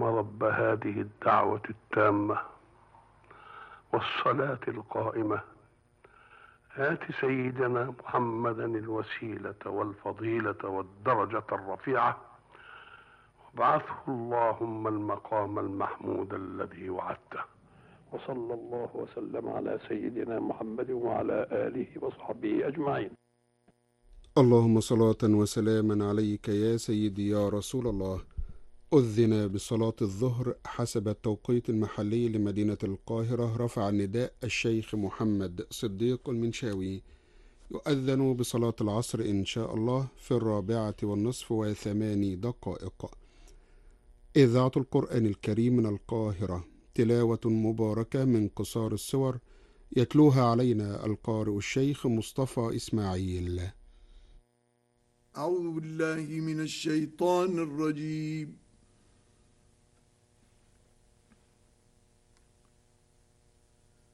رب هذه الدعوة التامة والصلاة القائمة آت سيدنا محمدا الوسيلة والفضيلة والدرجة الرفيعة وابعثه اللهم المقام المحمود الذي وعدته. وصلى الله وسلم على سيدنا محمد وعلى آله وصحبه أجمعين. اللهم صلاة وسلاما عليك يا سيدي يا رسول الله. أذن بصلاة الظهر حسب التوقيت المحلي لمدينة القاهرة. رفع النداء الشيخ محمد صديق المنشاوي. يؤذن بصلاة العصر إن شاء الله في 4:08. إذاعة القرآن الكريم من القاهرة. تلاوة مباركة من قصار السور يتلوها علينا القارئ الشيخ مصطفى إسماعيل. أعوذ بالله من الشيطان الرجيم.